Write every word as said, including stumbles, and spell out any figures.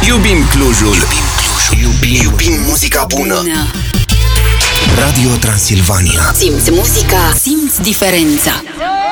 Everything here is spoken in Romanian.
Iubim Clujul. Iubim Clujul. Iubim, iubim muzica bună. bună. Radio Transilvania. Simți muzica, simți diferența.